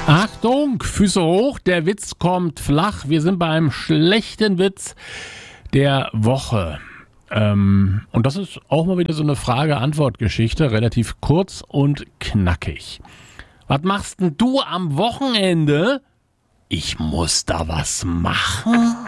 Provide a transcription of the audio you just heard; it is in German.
Achtung, Füße hoch, der Witz kommt flach. Wir sind beim schlechten Witz der Woche. Und das ist auch mal wieder so eine Frage-Antwort-Geschichte, relativ kurz und knackig. Was machst denn du am Wochenende? Ich muss da was machen.